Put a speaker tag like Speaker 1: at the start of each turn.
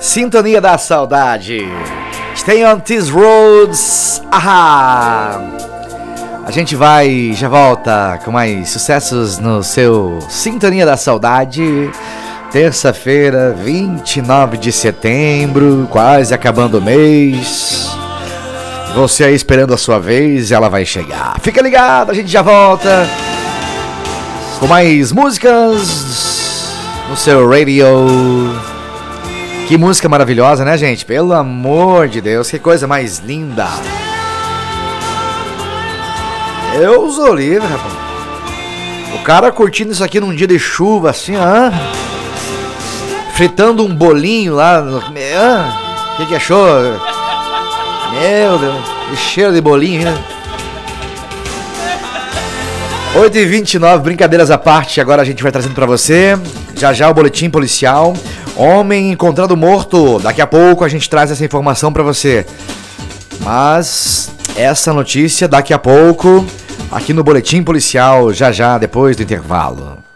Speaker 1: Sintonia da Saudade. Stay on these roads. Ahá. A gente já volta com mais sucessos no seu Sintonia da Saudade. Terça-feira, 29 de setembro, quase acabando o mês. Você aí esperando a sua vez, ela vai chegar. Fica ligado, a gente já volta com mais músicas no seu radio. Que música maravilhosa, né, gente? Pelo amor de Deus, que coisa mais linda. Deus o livre, rapaz. O cara curtindo isso aqui num dia de chuva, assim, fritando um bolinho lá. O que achou? Meu Deus, que cheiro de bolinho, né? 8h29, brincadeiras à parte, agora a gente vai trazendo pra você. Já o boletim policial. Homem encontrado morto. Daqui a pouco a gente traz essa informação pra você. Mas essa notícia daqui a pouco, aqui no boletim policial, já depois do intervalo.